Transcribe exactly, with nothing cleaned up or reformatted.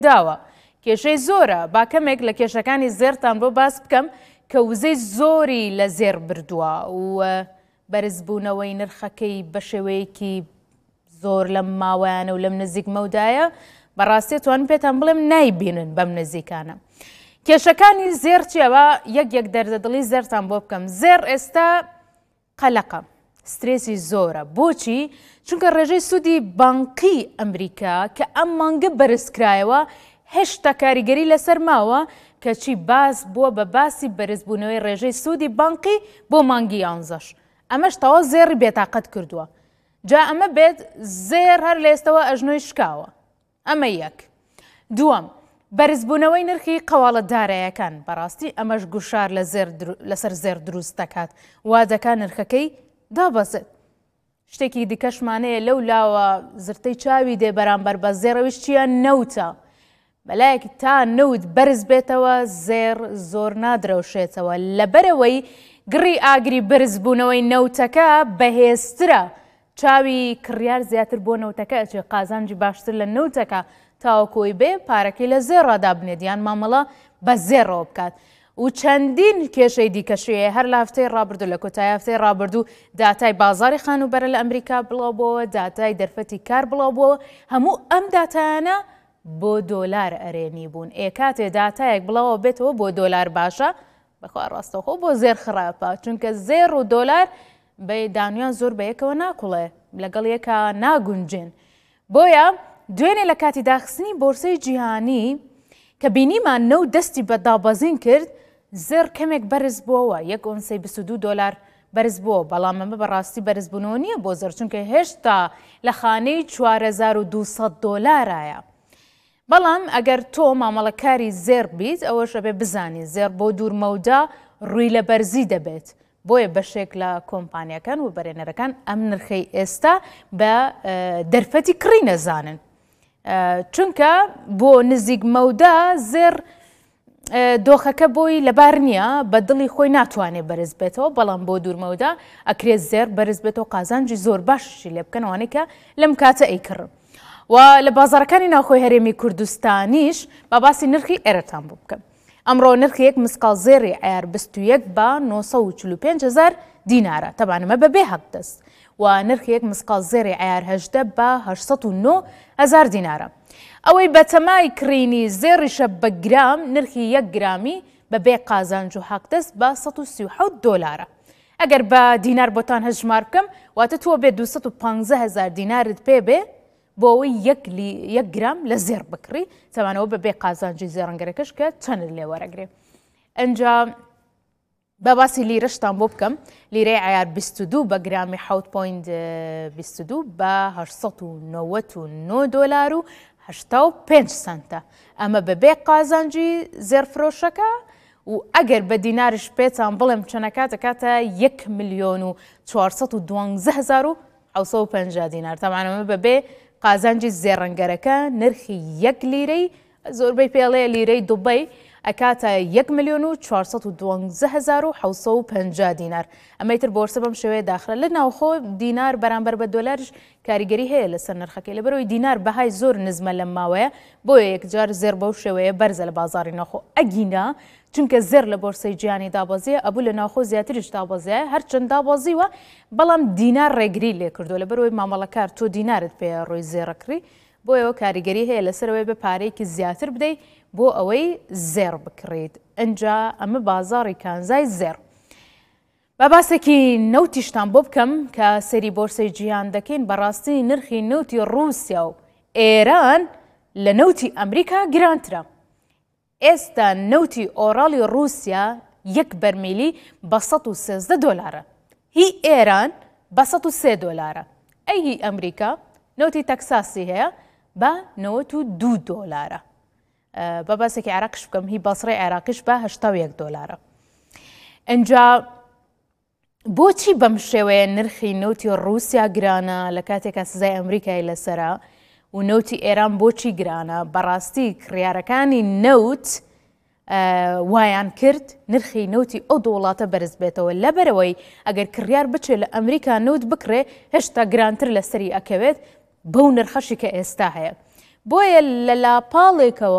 داوە کێشەی زۆرە با کەمێک لە کێشەکانی زێرتان بۆ باس بکەم کە وزەی زۆری لە زێر بردووە و بەرزبوونەوەی نرخەکەی بە شێوەیەکی زۆر لەم ماوەیانە و لەم نزیک مەودایە بەڕاستی توان پێتان بڵێم نایبینن بەم نزیکانە. کێشەکانی زێر چیەوە؟ یەک یەک دەردەدڵی زێرتان بۆ بکەم. زێر ئێستا قەلەقە، سترێسی زۆرە. بۆچی؟ چونکە ڕێژەی سوودی بانقی ئەمریکا کە ئەم مانگە بەرزکرایەوە هێشتا کاریگەری لەسەر ماوە کە چی باس بووە بە باسی بەرزبوونەوەی ڕێژەی سوودی بانقی بۆ مانگی یانزەش. ئەمەش تەواو زێڕی بێتاقەت کردووە. جا ئەمە بێت زێر هەر لە ئێستەوە ئەژنۆی شکاوە. ئەمە یەک. دووەم، بەرزبوونەوەی نرخی قەواڵە داراییەکان. بەڕاستی ئەمەش گوشار لەسەر زێر دروست دەکات، وا دەکات نرخەکەی دابەزێت. شتێکی دیکەشمانەیە لەو لاوە زرتەی چاوی دێ بەرامبەر بە زێڕەویش چیە؟ نەوتە. بەلایەکی تا نەوت بەرز بێتەوە زێر زۆر نادرەوشێتەوە لەبەرەوەی گڕی ئاگری بەرزبوونەوەی نەوتەکە بەهێزترە. چاوی کڕیار زیاتر بۆ نەوتەکە ئەچێ قازانجی باشتر لە نەوتەکە تاوەکۆی بێ پارەکەی لە زێڕادا بنێت یان مامەڵە بە زێڕەوە بکات. و چەندین کێشەی دیکەشەیە هەر لە هەفتەی ڕابردوو لە کۆتایی هەفتەی ڕابردوو داتای بازاری خانوبەرە لە ئەمریکا بڵاوبووەوە، داتای دەرفەتی کار بڵاوبووەوە. هەموو ئەم داتایانە بۆ دۆلار ئەرێنی بوون. ئێ کاتێ داتایەک بڵاوە بێتەوە بۆ دۆلار باشە، بەخوا ڕاستەوخۆ بۆ زێر خراپە، چونکە زێر و دۆلار بە دانیان زۆر بە یەکەوە ناکوڵێ، لەگەڵ یەکە ناگونجێن. بۆیە دوێنێ لە کاتی داخستنی بۆرسەی جیهانی کە بینیمان نەوت دەستی بە دابەزین کرد، زێر کەمێک بەرز بووەوە، یەک ئۆنسەی بیست و دوو دۆلار بەرز بووە. بەڵام ئەمە بەڕاستی بەرزبوونەوە نییە بۆ زێر، چونکە هێشتا لە خانەی چوار هەزار و دووسەد دۆلارایە. بەڵام ئەگەر تۆ مامەڵەکاری زێر بیت ئەوەش ئەبێ بزانی زێر بۆ دوورمەودا ڕووی لە بەرزی دەبێت. بۆیە بەشێک لە کۆمپانیەکان و بەرێنەرەکان ئەم نرخەی ئێستا بە دەرفەتی کڕی نەزانن، چونکە بۆ نزیک مەودا زێر دۆخەکە بۆی لەبار نییە، بە دڵی خۆی ناتوانێت بەرز بێتەوە. بەڵام بۆ دوورمەودا ئەکرێت زێر بەرز بێتەوە، قازانجی زۆر باششی لێ بکەنەوەی کە لەم کاتە ئەیکڕن. و لە بازارەکانی ناوخۆی هەرێمی کوردستانیش با باسی نرخی ئێرەتان بوو بکەم. ئەمڕۆ نرخی یەک مسقال زێری عیار بیست و یەک بە نۆ سەد و چل و پێنج هەزار دینارە، تەبانەمە بەبێ حەق دەست. و نرخی یەک مسقال زێری عیار هەژدە بە هەشت سەد و نۆ هەزار دینارە. ئەوەی بەتەمای کڕینی زێریشە بە گرام، نرخی یەک گرامی بەبێ قازانج و حەق دەست بە سەد و سی و حەوت دۆلارە. ئەگەر بە دینار بۆتان هەژمار بکەم واتە تۆ بێ دوو سەد و پانزە هەزار دینارت پێ بێ بۆ ئەوەی یەک گرام لە زێر بکڕی، تەوانەوە بەبێ قازانجی زێڕەنگەرەکەش کە چەند لێ وەرەگرێ. ئەنجا بە باسی لیرەشتان بۆ بکەم. لیرەی عیار بیست و دوو بە گرامی حەوت پۆینت بیست و دوو بە هەشت سەد و نەوەت و نۆ دۆلار و هەشتا و پێنج سەنتە. ئەمە بەبێ قازانجی زێرفرۆشەکە. و ئەگەر بە دینارش پێتان بڵێم چەنەکاتە کاتە یەک ملیۆن و چوار سەد و دوانزە هەزار و حەوت سەد و پەنجا دینار. تەمانەمە بەبێ قازانجی زێڕەنگەرەکە نرخی یەک لیرەی زۆربەی پێڵەیە لیرەی دوبەی ئەکاتە یەک ملیۆن و چوار سەد و دوانزە هەزار و حەوت سەد و پەنجا دینار. ئەمەیتر بۆرسە بەم شێوەیە داخرە. لە ناوخۆ دینار بەرامبەر بە دۆلارش کاریگەری هەیە لەسەر نرخەکەی، لەبەرەوەی دینار بەهای زۆر نزمە لەم ماوەیە، بۆیە یەکجار زێر بەو شێوەیە بەرزە لە بازاری ناوخۆ. ئەگینا چونکە زێر لە بۆرسەی جیهانی دابەزیە ئەبوو لە ناوخۆ زیاتریش دابەزیایە، هەرچەند دابەزیوە بەڵام دینار ڕێگری لێ کردو، لەبەرەوەی مامەڵەکار تۆ دینارت پێ ڕۆی زێڕەکڕی، بۆیەوە کاریگەری هەیە لەسەرەوەی بە پارەیەکی زیاتر بدەیت بۆ ئەوەی زێر بکڕیت. ئەنجا ئەمە بازاری کانزای زێر. بە باسێکی نەوتیشتان بۆ بکەم کە سەری بۆرسەی جیهان دەکەین. بەڕاستی نرخی نەوتی ڕووسیا و ئێران لە نەوتی ئەمریکا گرانترە. ئێستا نەوتی ئۆڕاڵی ڕووسیا یەک بەرمیلی بە سەد و سێزدە دۆلارە، هی ئێران بە سەد و سێ دۆلارە، ئەی هی ئەمریکا نەوتی تەکساسی هەیە بە نەوەت و دوو دۆلارە. بە باسێکی عێراقیش بکەم، هی بەسڕی عێراقیش بە هەشتا و یەک دۆلارە. ئەنجا بۆچی بەم شێوەیە نرخی نەوتی ڕووسیا گرانە لە کاتێکە سزای ئەمریکای لەسەرە و نەوتی ئێران بۆچی گرانە؟ بەڕاستی کڕیارەکانی نەوت وایان کرد نرخی نەوتی ئەو دۆڵاتە بەرز بێتەوە، لەبەرەوەی ئەگەر کڕیار بچێت لە ئەمریکا نەوت بکڕێ هێشتا گرانتر لەسەری ئەکەوێت بەو نرخەشی کە ئێستا هەیە. بۆیە لە لاپاڵێکەوە